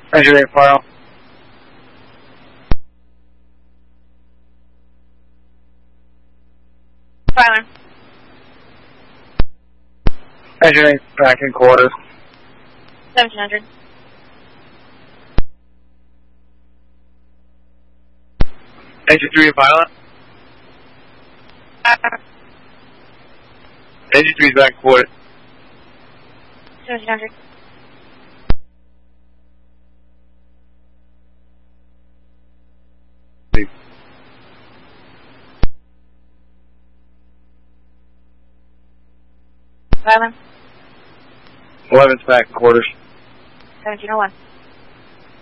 Engine 8 final. Filer. Engine 8 back in quarters. 1700. Engine 3 pilot. Engine 3 back in quarters. 1700. Filer. 11's back in quarters. 1701.